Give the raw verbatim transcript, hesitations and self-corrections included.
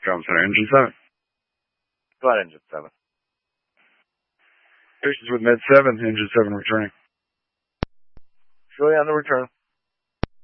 Comm Center, Engine seven. Go ahead, Engine seven. Patients with Med seven, Engine seven returning. Surely on the return.